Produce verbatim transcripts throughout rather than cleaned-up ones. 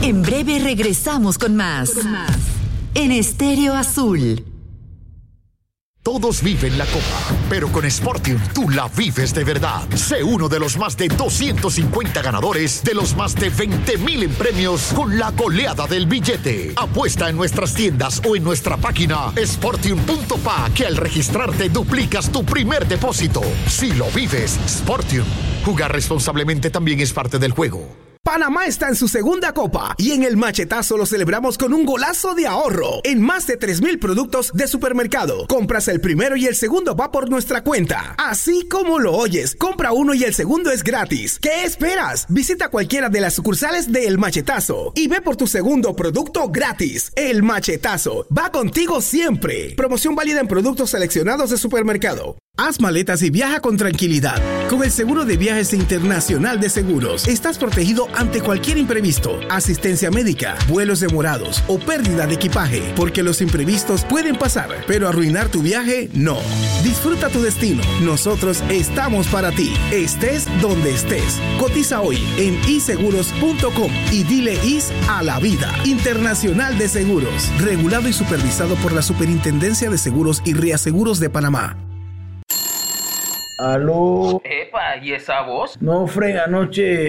En breve regresamos con más. Con más. En Estéreo Azul. Todos viven la Copa, pero con Sportium tú la vives de verdad. Sé uno de los más de doscientos cincuenta ganadores de los más de veinte mil en premios con la goleada del billete. Apuesta en nuestras tiendas o en nuestra página sportium punto pa, que al registrarte duplicas tu primer depósito. Si lo vives, Sportium. Jugar responsablemente también es parte del juego. Panamá está en su segunda copa y en el machetazo lo celebramos con un golazo de ahorro en más de tres mil productos de supermercado. Compras el primero y el segundo va por nuestra cuenta. Así como lo oyes, compra uno y el segundo es gratis. ¿Qué esperas? Visita cualquiera de las sucursales de El Machetazo y ve por tu segundo producto gratis. El Machetazo va contigo siempre. Promoción válida en productos seleccionados de supermercado. Haz maletas y viaja con tranquilidad. Con el seguro de viajes internacional de seguros, estás protegido ante cualquier imprevisto, asistencia médica, vuelos demorados o pérdida de equipaje, porque los imprevistos pueden pasar, pero arruinar tu viaje, no. Disfruta tu destino. Nosotros estamos para ti, estés donde estés. Cotiza hoy en i seguros punto com y dile is a la vida. Internacional de Seguros, regulado y supervisado por la Superintendencia de Seguros y Reaseguros de Panamá. Aló. Epa, ¿y esa voz? No frega, anoche.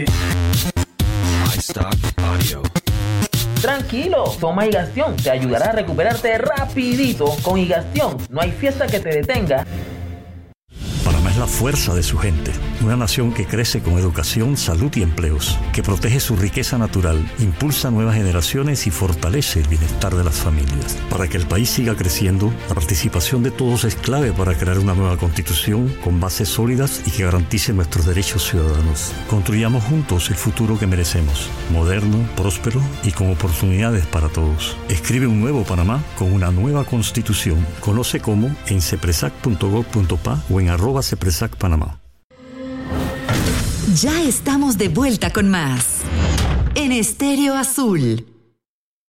Tranquilo, toma Higastión, te ayudará a recuperarte rapidito. Con Higastión no hay fiesta que te detenga. Panamá es la fuerza de su gente, una nación que crece con educación, salud y empleos, que protege su riqueza natural, impulsa nuevas generaciones y fortalece el bienestar de las familias. Para que el país siga creciendo, la participación de todos es clave para crear una nueva constitución con bases sólidas y que garantice nuestros derechos ciudadanos. Construyamos juntos el futuro que merecemos, moderno, próspero y con oportunidades para todos. Escribe un nuevo Panamá con una nueva constitución. Conoce cómo en cepresac punto gov punto pa o en arroba cepresac Panamá. Ya estamos de vuelta con más en Estéreo Azul.